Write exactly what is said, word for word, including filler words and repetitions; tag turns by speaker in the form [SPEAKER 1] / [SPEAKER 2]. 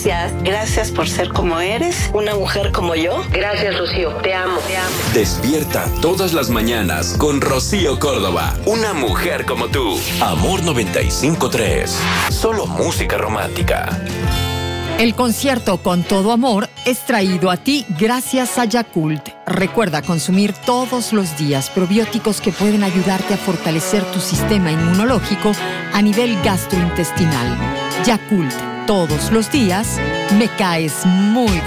[SPEAKER 1] Gracias. Gracias por ser como eres, una mujer como yo.
[SPEAKER 2] Gracias, Rocío. Te amo. Te amo.
[SPEAKER 3] Despierta todas las mañanas con Rocío Córdoba. Una mujer como tú. Amor noventa y cinco tres. Solo música romántica.
[SPEAKER 4] El concierto Con Todo Amor es traído a ti gracias a Yakult. Recuerda consumir todos los días probióticos que pueden ayudarte a fortalecer tu sistema inmunológico a nivel gastrointestinal. Yakult, todos los días, me caes muy bien.